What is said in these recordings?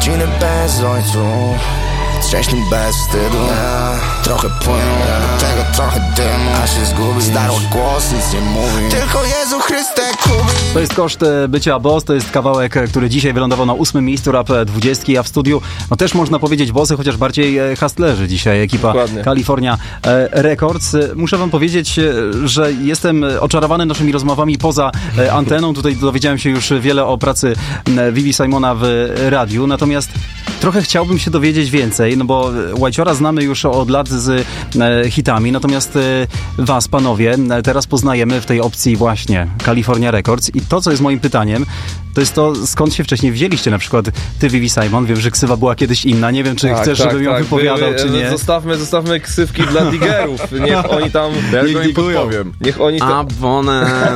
Godziny bez ojcu, szczęśliwy bez wstydu. Trochę płynu, do tego trochę dymu, a się zgubi. Zdarła głos, nic nie mówi, tylko Jezu Chryste kubi. To jest koszt bycia boss, to jest kawałek, który dzisiaj wylądował na 8. miejscu Rap 20, a w studiu no też można powiedzieć bossy, chociaż bardziej hustlerzy dzisiaj, ekipa Dokładnie. California Records. Muszę wam powiedzieć, że jestem oczarowany naszymi rozmowami poza anteną. Tutaj dowiedziałem się już wiele o pracy Vivi Simona w radiu, natomiast trochę chciałbym się dowiedzieć więcej, no bo Whiteciora znamy już od lat z hitami, natomiast was, panowie, teraz poznajemy w tej opcji właśnie California Records i to, co jest moim pytaniem, to jest to, skąd się wcześniej wzięliście, na przykład ty, Vivi Simon, wiem, że ksywa była kiedyś inna, nie wiem, czy chcesz, żebym ją wypowiadał, czy nie. Zostawmy ksywki dla digerów, niech oni tam... Ja im podpowiem. Niech oni tam... Abonent.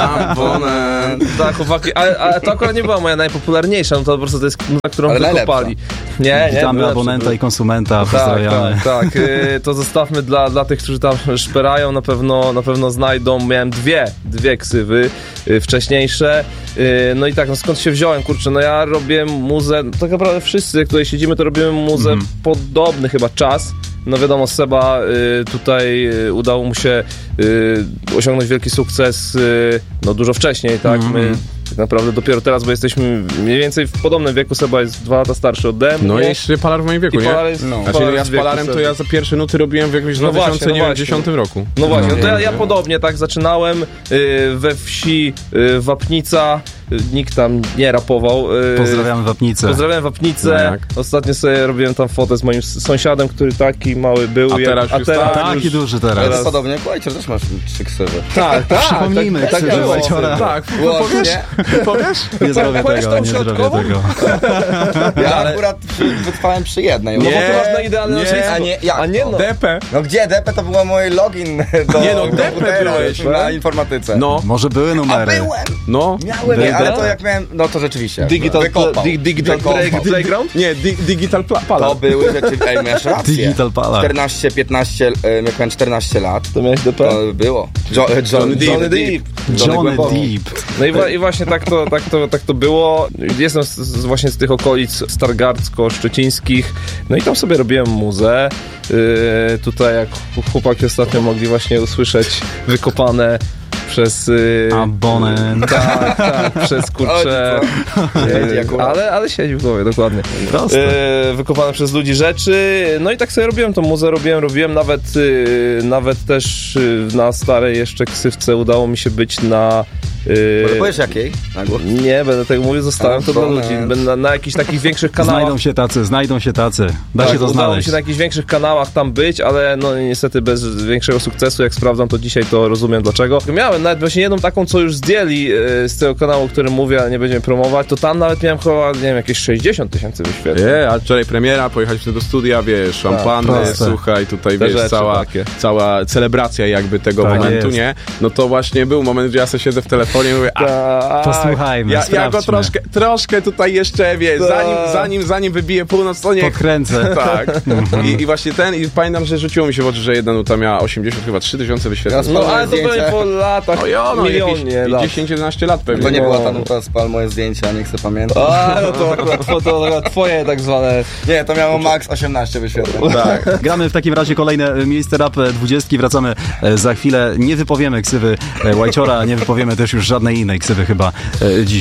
Tak, chłopaki, ale to akurat nie była moja najpopularniejsza, no to po prostu to jest muzyka, którą wykopali. Nie, witamy abonenta i konsumenta, pozdrawiamy. Tak, to zostawmy dla tych, którzy tam szperają, na pewno znajdą. Miałem dwie ksywy wcześniejsze. No i tak, no skąd się wziąłem, kurczę, no ja robię muzę, tak naprawdę wszyscy, jak tutaj siedzimy, to robimy muzę podobny chyba czas. No wiadomo, Seba tutaj udało mu się osiągnąć wielki sukces no dużo wcześniej, tak? My tak naprawdę dopiero teraz, bo jesteśmy mniej więcej w podobnym wieku. Seba jest 2 lata starszy ode mnie. No i jeszcze Palar w moim wieku, nie? Znaczy ja z Palarem to ja za pierwsze nuty robiłem w jakimś 2010 roku. No właśnie, no to ja podobnie tak zaczynałem we wsi Wapnica. Nikt tam nie rapował. Pozdrawiamy Wapnicę. Pozdrawiam Wapnicę. No ostatnio sobie robiłem tam fotę z moim sąsiadem, który taki mały był. A teraz już taki duży teraz. Podobnie jak Whitecior, też masz 3 ksywy. Tak. Przypomnijmy ksywy Whiteciora. Tak, powiesz? Nie zrobię tego. Ja akurat wytrwałem przy jednej. No bo ty masz na idealne nazwisko. DP. No gdzie? DP to był mój login do DP byłeś na informatyce. No. Może były numery. A byłem! No. Miałem, ale to jak miałem, no to rzeczywiście. Digital Playground? Nie, Digital Palar. To były rzeczy, masz rację. Digital Palar. 14-15, jak miałem 14 lat. To miałeś DP? To było. Johnny Deep. Johnny Deep. No i właśnie tak to było. Jestem właśnie z tych okolic stargardzko-szczecińskich. No i tam sobie robiłem muzę. Tutaj jak chłopaki ostatnio mogli właśnie usłyszeć wykopane przez... Abonent. Tak, przez kurczę... ale siedzi w głowie, dokładnie. Proste. Wykopane przez ludzi rzeczy. No i tak sobie robiłem tą muzę, robiłem nawet też na starej jeszcze ksywce udało mi się być na... Może powiesz jakiej? Nie, będę tego mówił, zostałem to dla ludzi. Będę na jakichś takich większych kanałach. Znajdą się tacy. Da się to udało znaleźć. mi się na jakichś większych kanałach tam być, ale no niestety bez większego sukcesu. Jak sprawdzam to dzisiaj, to rozumiem dlaczego. Miałem nawet właśnie jedną taką, co już zdjęli z tego kanału, o którym mówię, ale nie będziemy promować, to tam nawet miałem chyba, nie wiem, jakieś 60 000 wyświetleń. A wczoraj premiera, pojechać do studia, wiesz, szampany, słuchaj, tutaj te wiesz, cała celebracja jakby tego momentu, nie? No to właśnie był moment, gdzie ja sobie siedzę w telefonie i mówię, posłuchajmy, ja go troszkę tutaj jeszcze, wiesz, zanim wybiję północ, to niech... Podkręcę. Tak. I właśnie i pamiętam, że rzuciło mi się w oczy, że jedna nuta miała 3 tysiące wyświetleń. No ale to będzie po latach, milionie lat. 10-11 lat pewnie. To nie była ta nuta, spal moje zdjęcia, nie chcę pamiętać. No to akurat twoje tak zwane... Nie, to miało max 18 wyświetleń. Tak. Gramy w takim razie kolejne miejsce Rap 20. Wracamy za chwilę. Nie wypowiemy ksywy Whiteciora, nie wypowiemy też już żadnej innej ksywy chyba dziś.